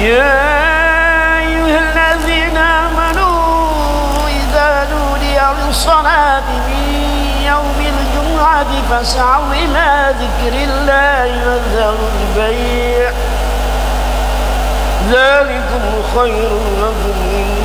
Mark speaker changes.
Speaker 1: يا أيها الذين آمنوا إذا نودي للصلاة من يوم الجمعة فاسعوا إلى ذكر الله وذروا البيع ذلكم خير لكم إن